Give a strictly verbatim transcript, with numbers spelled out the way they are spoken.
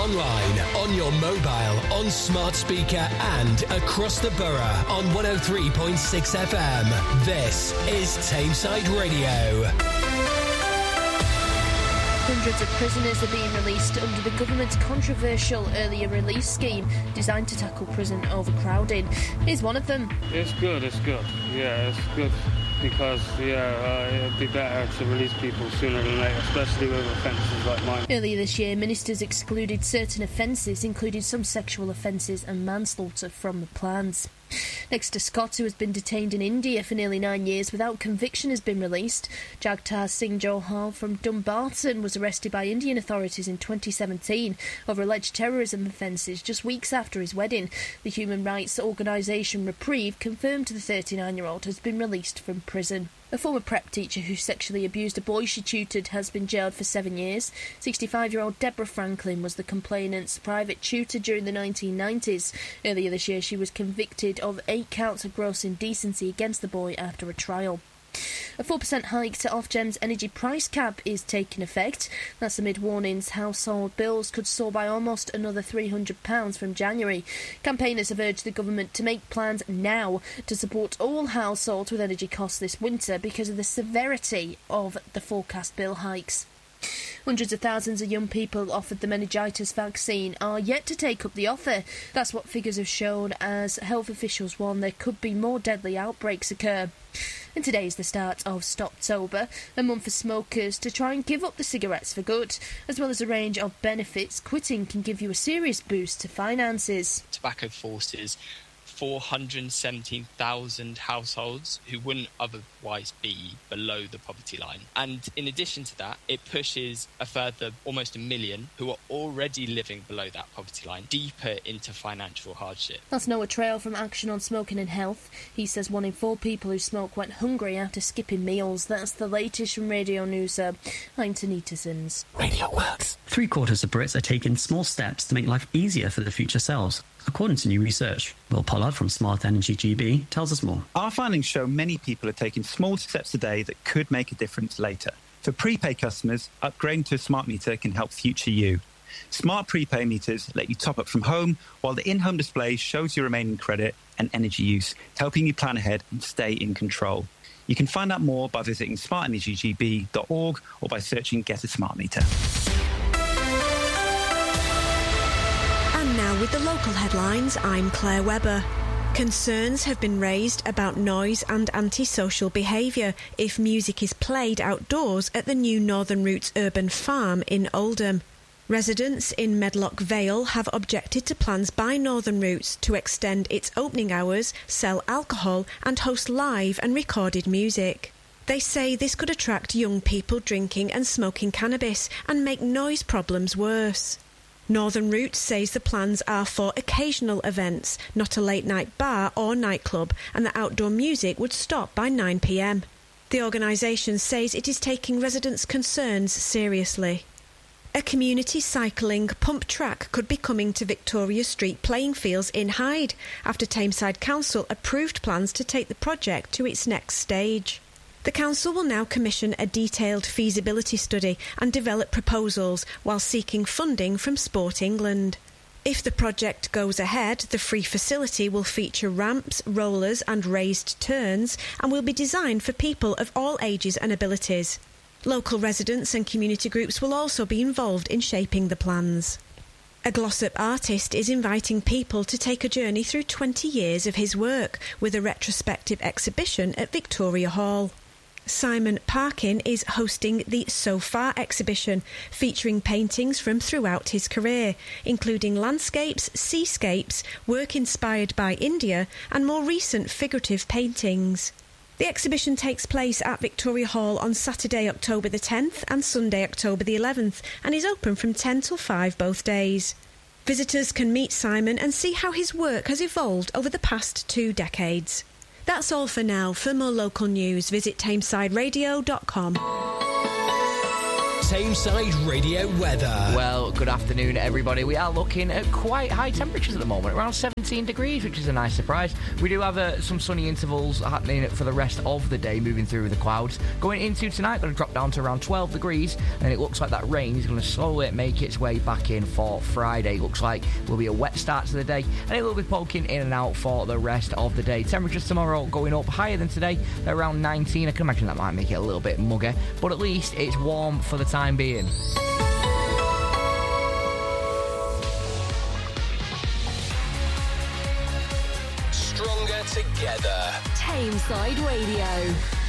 online, on your mobile, on smart speaker and across the borough on one oh three point six F M. This is Tameside Radio. Hundreds of prisoners are being released under the government's controversial earlier release scheme designed to tackle prison overcrowding. Here's one of them. It's good, it's good. Yeah, it's good because, yeah, uh, it'd be better to release people sooner than later, especially with offences like mine. Earlier this year, ministers excluded certain offences, including some sexual offences and manslaughter, from the plans. Next to Scott, who has been detained in India for nearly nine years without conviction, has been released. Jagtar Singh Johal from Dumbarton was arrested by Indian authorities in twenty seventeen over alleged terrorism offences just weeks after his wedding. The human rights organisation Reprieve confirmed the thirty-nine-year-old has been released from prison. A former prep teacher who sexually abused a boy she tutored has been jailed for seven years. sixty-five-year-old Deborah Franklin was the complainant's private tutor during the nineteen nineties. Earlier this year, she was convicted of eight counts of gross indecency against the boy after a trial. A four percent hike to Ofgem's energy price cap is taking effect. That's amid warnings household bills could soar by almost another three hundred pounds from January. Campaigners have urged the government to make plans now to support all households with energy costs this winter because of the severity of the forecast bill hikes. Hundreds of thousands of young people offered the meningitis vaccine are yet to take up the offer. That's what figures have shown as health officials warn there could be more deadly outbreaks occur. And today is the start of Stoptober, a month for smokers to try and give up the cigarettes for good. As well as a range of benefits, quitting can give you a serious boost to finances. Tobacco forces four hundred seventeen thousand households who wouldn't otherwise be below the poverty line. And in addition to that, it pushes a further almost a million who are already living below that poverty line deeper into financial hardship. That's Noah Trail from Action on Smoking and Health. He says one in four people who smoke went hungry after skipping meals. That's the latest from Radio News. Uh, I'm Tanita Sims. Radio Works. Three quarters of Brits are taking small steps to make life easier for their future selves, according to new research. Will Pollard from Smart Energy G B tells us more. Our findings show many people are taking small steps today that could make a difference later. For prepaid customers, upgrading to a smart meter can help future you. Smart prepaid meters let you top up from home, while the in-home display shows your remaining credit and energy use, helping you plan ahead and stay in control. You can find out more by visiting smart energy g b dot org or by searching Get a Smart Meter. And now with the local headlines, I'm Claire Webber. Concerns have been raised about noise and antisocial behaviour if music is played outdoors at the new Northern Roots Urban Farm in Oldham. Residents in Medlock Vale have objected to plans by Northern Roots to extend its opening hours, sell alcohol and host live and recorded music. They say this could attract young people drinking and smoking cannabis and make noise problems worse. Northern Roots says the plans are for occasional events, not a late-night bar or nightclub, and that outdoor music would stop by nine p m. The organisation says it is taking residents' concerns seriously. A community cycling pump track could be coming to Victoria Street playing fields in Hyde after Tameside Council approved plans to take the project to its next stage. The council will now commission a detailed feasibility study and develop proposals while seeking funding from Sport England. If the project goes ahead, the free facility will feature ramps, rollers and raised turns and will be designed for people of all ages and abilities. Local residents and community groups will also be involved in shaping the plans. A Glossop artist is inviting people to take a journey through twenty years of his work with a retrospective exhibition at Victoria Hall. Simon Parkin is hosting the So Far exhibition, featuring paintings from throughout his career, including landscapes, seascapes, work inspired by India, and more recent figurative paintings. The exhibition takes place at Victoria Hall on Saturday, October the tenth and Sunday, October the eleventh, and is open from ten till five both days. Visitors can meet Simon and see how his work has evolved over the past two decades. That's all for now. For more local news, visit tameside radio dot com. Tameside Radio weather. Well, good afternoon, everybody. We are looking at quite high temperatures at the moment, around seventeen degrees, which is a nice surprise. We do have uh, some sunny intervals happening for the rest of the day, moving through the clouds. Going into tonight, going to drop down to around twelve degrees, and it looks like that rain is going to slowly make its way back in for Friday. Looks like it will be a wet start to the day, and it will be poking in and out for the rest of the day. Temperatures tomorrow going up higher than today, around nineteen. I can imagine that might make it a little bit muggy, but at least it's warm for the time being. Stronger together. Tameside Radio.